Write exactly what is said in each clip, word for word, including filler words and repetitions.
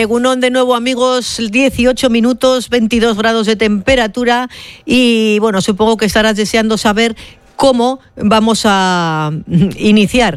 Egunon de nuevo, amigos, dieciocho minutos, veintidós grados de temperatura y bueno, supongo que estarás deseando saber cómo vamos a iniciar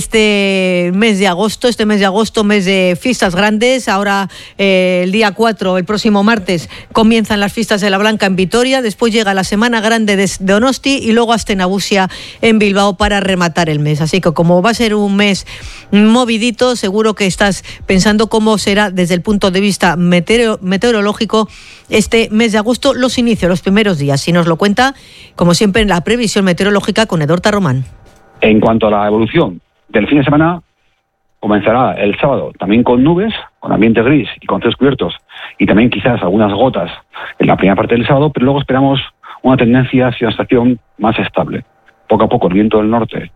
este mes de agosto, este mes de agosto, mes de fiestas grandes. Ahora eh, el día cuatro, el próximo martes, comienzan las fiestas de la Blanca en Vitoria, después llega la Semana Grande de Donosti y luego hasta Nagusia en Bilbao para rematar el mes. Así que como va a ser un mes movidito, seguro que estás pensando cómo será desde el punto de vista meteoro, meteorológico este mes de agosto, los inicios, los primeros días. Si nos lo cuenta, como siempre, en la previsión meteorológica con Edorta Román. En cuanto a la evolución del fin de semana, comenzará el sábado también con nubes, con ambiente gris y con cielos cubiertos, y también quizás algunas gotas en la primera parte del sábado, pero luego esperamos una tendencia hacia una estación más estable. Poco a poco el viento del norte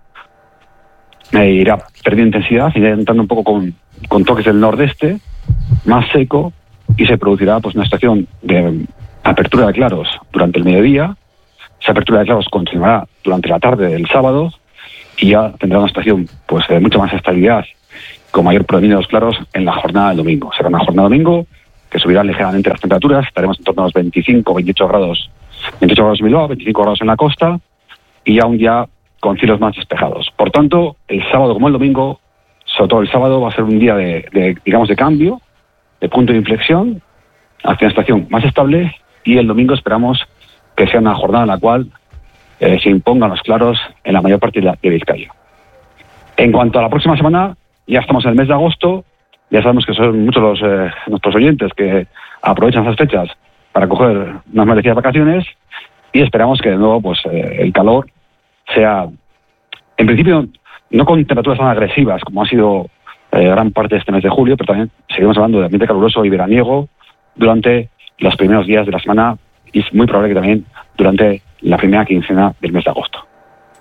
eh, irá perdiendo intensidad, irá entrando un poco con, con toques del nordeste, más seco, y se producirá pues una estación de apertura de claros durante el mediodía. Esa apertura de claros continuará durante la tarde del sábado y ya tendrá una estación pues de mucha más estabilidad, con mayor predominio de los claros en la jornada del domingo. Será una jornada domingo que subirá ligeramente las temperaturas, estaremos en torno a los veinticinco, veintiocho grados, veintiocho grados en Bilbao, veinticinco grados en la costa y aún ya con cielos más despejados. Por tanto, el sábado como el domingo, sobre todo el sábado, va a ser un día de, de digamos, de cambio, de punto de inflexión hacia una estación más estable, y el domingo esperamos que sea una jornada en la cual eh, se impongan los claros en la mayor parte de, la, de Vizcaya. En cuanto a la próxima semana, ya estamos en el mes de agosto, ya sabemos que son muchos los, eh, nuestros oyentes que aprovechan esas fechas para coger unas merecidas vacaciones, y esperamos que de nuevo pues eh, el calor sea, en principio, no con temperaturas tan agresivas como ha sido eh, gran parte de este mes de julio, pero también seguimos hablando de ambiente caluroso y veraniego durante los primeros días de la semana, y es muy probable que también durante la primera quincena del mes de agosto.